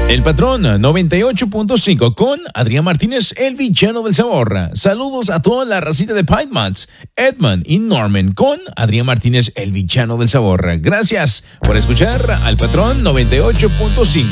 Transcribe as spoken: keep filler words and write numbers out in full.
El Patrón noventa y ocho punto cinco con Adrián Martínez, el villano del sabor. Saludos a toda la racita de Piedmonts, Edmund y Norman con Adrián Martínez, el villano del sabor. Gracias por escuchar al Patrón noventa y ocho punto cinco.